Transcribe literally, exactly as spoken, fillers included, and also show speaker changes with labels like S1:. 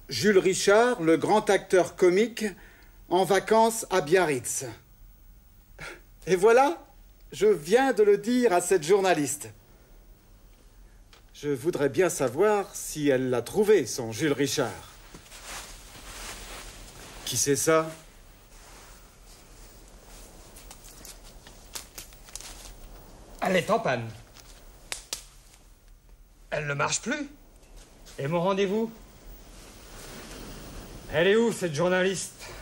S1: Jules Richard, le grand acteur comique, en vacances à Biarritz. Et voilà, je viens de le dire à cette journaliste. Je voudrais bien savoir si elle l'a trouvé, son Jules Richard. Qui c'est ça?
S2: Elle est en panne. Elle ne marche plus. Et mon rendez-vous? Elle est où, cette journaliste?